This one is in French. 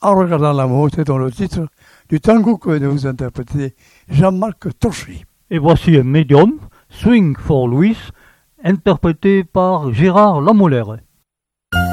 En regardant l'amour, c'est dans le titre du tango que nous interpréter Jean-Marc Torchy. Et voici un médium, Swing for Louis, interprété par Gérard Lamollère.